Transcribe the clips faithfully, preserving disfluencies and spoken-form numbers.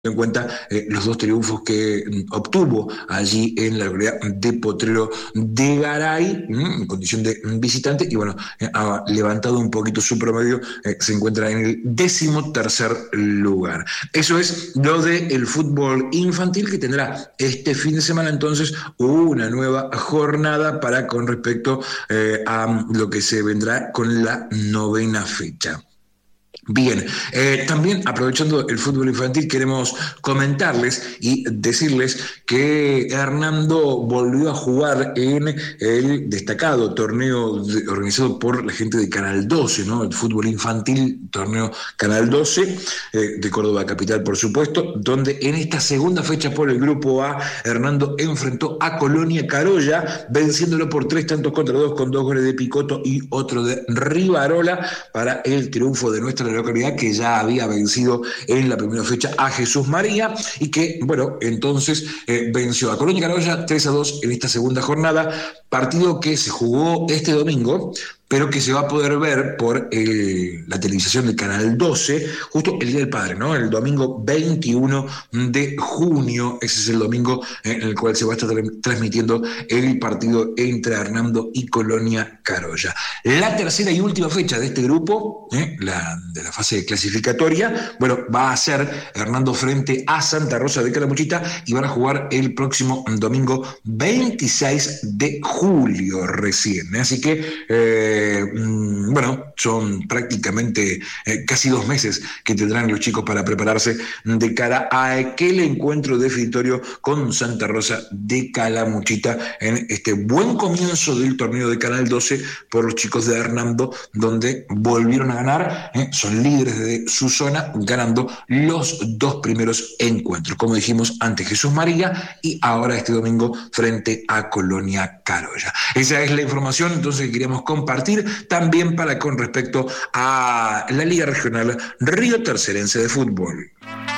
en cuenta eh, los dos triunfos que mm, obtuvo allí en la localidad de Potrero de Garay, mm, en condición de mm, visitante, y bueno, eh, ha levantado un poquito su promedio, eh, se encuentra en el décimo tercer lugar. Eso es lo del fútbol infantil, que tendrá este fin de semana entonces una nueva jornada para con respecto eh, a lo que se vendrá con la novena fecha. Bien, eh, también aprovechando el fútbol infantil, queremos comentarles y decirles que Hernando volvió a jugar en el destacado torneo de, organizado por la gente de Canal doce, ¿no? El fútbol infantil, torneo Canal doce, eh, de Córdoba Capital, por supuesto, donde en esta segunda fecha por el Grupo A, Hernando enfrentó a Colonia Carolla, venciéndolo por tres tantos contra dos, con dos goles de Picotto y otro de Rivarola, para el triunfo de nuestra localidad, que ya había vencido en la primera fecha a Jesús María y que, bueno, entonces eh, venció a Colonia Carolla tres a dos en esta segunda jornada, partido que se jugó este domingo, pero que se va a poder ver por eh, la televisación del Canal doce, justo el Día del Padre, ¿no? El domingo veintiuno de junio, ese es el domingo en el cual se va a estar transmitiendo el partido entre Hernando y Colonia Carolla. La tercera y última fecha de este grupo, ¿eh? la, de la fase clasificatoria, bueno, va a ser Hernando frente a Santa Rosa de Calamuchita, y van a jugar el próximo domingo veintiséis de julio recién. ¿eh? Así que, eh, bueno, son prácticamente eh, casi dos meses que tendrán los chicos para prepararse de cara a aquel encuentro definitorio con Santa Rosa de Calamuchita en este buen comienzo del torneo de Canal doce por los chicos de Hernando, donde volvieron a ganar, ¿eh? Son líderes de su zona, ganando los dos primeros encuentros, como dijimos, ante Jesús María y ahora este domingo frente a Colonia Carolla. Esa es la información entonces que queríamos compartir también para con respecto a la Liga Regional Río Tercerense de Fútbol.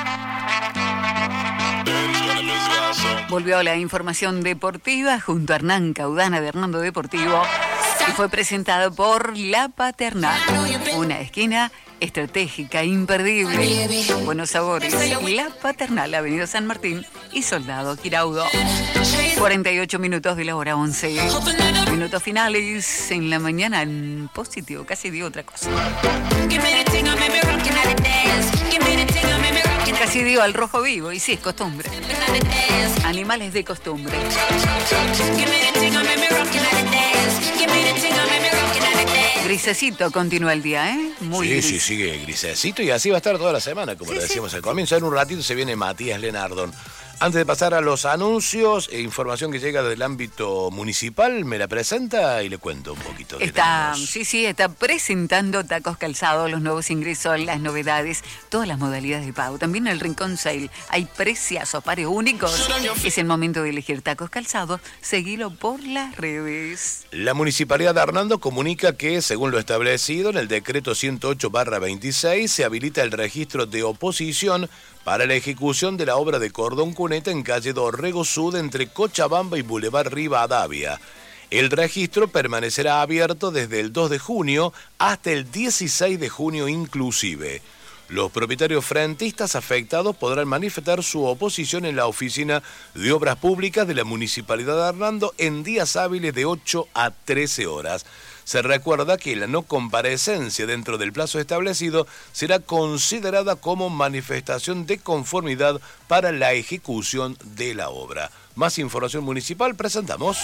Volvió la información deportiva junto a Hernán Caudana de Hernando Deportivo y fue presentado por La Paternal, una esquina estratégica, imperdible, buenos sabores. La Paternal, Avenida San Martín y Soldado Giraudo. cuarenta y ocho minutos de la hora once. Minutos finales en la mañana en positivo, casi digo otra cosa. Casi digo al rojo vivo, y sí, es costumbre. Animales de costumbre. Grisecito continúa el día, ¿eh? Muy sí, gris. sí, sigue grisecito y así va a estar toda la semana, como sí, lo decíamos sí. al comienzo. En un ratito se viene Matías Lenardón. Antes de pasar a los anuncios, e información que llega del ámbito municipal, me la presenta y le cuento un poquito. Está, tenemos. sí, sí, está presentando Tacos Calzados, los nuevos ingresos, las novedades, todas las modalidades de pago. También en el Rincón Sale hay preciazos, pares únicos. Es el momento de elegir Tacos Calzados. Seguilo por las redes. La Municipalidad de Hernando comunica que, según lo establecido en el decreto ciento ocho barra veintiséis, se habilita el registro de oposición para la ejecución de la obra de cordón cuneta en calle Dorrego Sud entre Cochabamba y Boulevard Rivadavia. El registro permanecerá abierto desde el dos de junio hasta el dieciséis de junio inclusive. Los propietarios frentistas afectados podrán manifestar su oposición en la Oficina de Obras Públicas de la Municipalidad de Hernando en días hábiles de ocho a trece horas. Se recuerda que la no comparecencia dentro del plazo establecido será considerada como manifestación de conformidad para la ejecución de la obra. Más información municipal presentamos.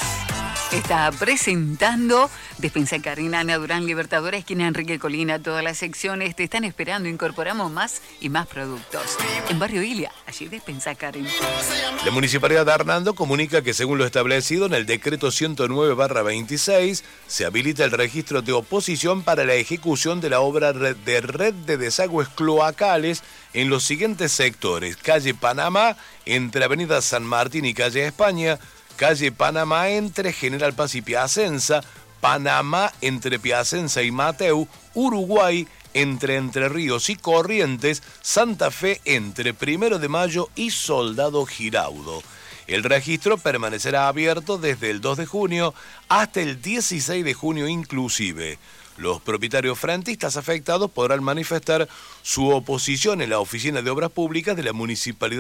Está presentando Despensa Karina, Ana Durán, Libertadora, esquina Enrique Colina. Todas las secciones te están esperando. Incorporamos más y más productos. En Barrio Ilia, allí Despensa Karina. La Municipalidad de Hernando comunica que, según lo establecido en el decreto ciento nueve barra veintiséis, se habilita el registro de oposición para la ejecución de la obra de red de desagües cloacales en los siguientes sectores: calle Panamá, entre Avenida San Martín y calle España; calle Panamá entre General Paz y Piacenza; Panamá entre Piacenza y Mateu; Uruguay entre Entre Ríos y Corrientes; Santa Fe entre Primero de Mayo y Soldado Giraudo. El registro permanecerá abierto desde el dos de junio hasta el dieciséis de junio inclusive. Los propietarios frentistas afectados podrán manifestar su oposición en la Oficina de Obras Públicas de la Municipalidad